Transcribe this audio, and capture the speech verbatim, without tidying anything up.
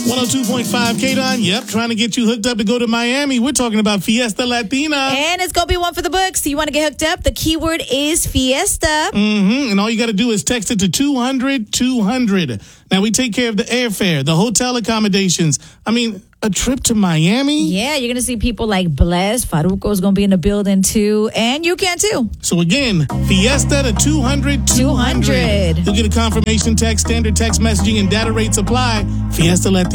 one oh two point five K-Don, yep, trying to get you hooked up to go to Miami. We're talking about Fiesta Latina. And it's going to be one for the books. So you want to get hooked up? The keyword is Fiesta. Mm-hmm. And all you got to do is text it to two hundred two hundred. Now, we take care of the airfare, the hotel accommodations. I mean, a trip to Miami? Yeah, you're going to see people like Bless. Faruco's going to be in the building, too. And you can, too. So, again, Fiesta to two hundred two hundred. two hundred. You'll get a confirmation text, standard text messaging, and data rates apply. Fiesta Latina.